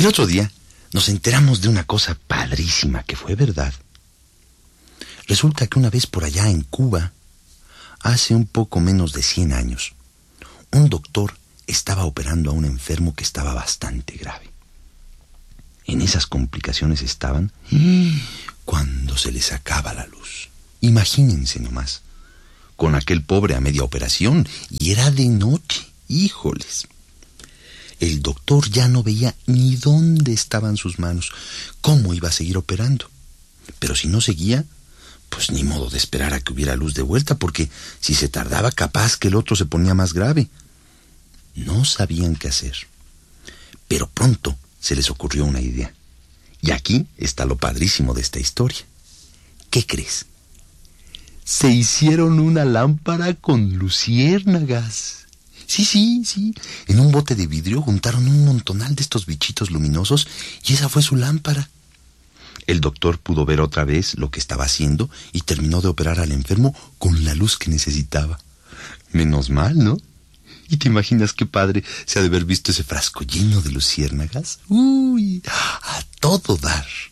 El otro día nos enteramos de una cosa padrísima que fue verdad. Resulta que una vez por allá en Cuba, hace un poco menos de 100 años, un doctor estaba operando a un enfermo que estaba bastante grave. En esas complicaciones estaban cuando se le sacaba la luz. Imagínense nomás, con aquel pobre a media operación, y era de noche, híjoles. El doctor ya no veía ni dónde estaban sus manos, cómo iba a seguir operando. Pero si no seguía, pues ni modo de esperar a que hubiera luz de vuelta, porque si se tardaba, capaz que el otro se ponía más grave. No sabían qué hacer. Pero pronto se les ocurrió una idea. Y aquí está lo padrísimo de esta historia. ¿Qué crees? Se hicieron una lámpara con luciérnagas. Sí. En un bote de vidrio juntaron un montonal de estos bichitos luminosos y esa fue su lámpara. El doctor pudo ver otra vez lo que estaba haciendo y terminó de operar al enfermo con la luz que necesitaba. Menos mal, ¿no? ¿Y te imaginas qué padre se ha de haber visto ese frasco lleno de luciérnagas? ¡Uy! A todo dar.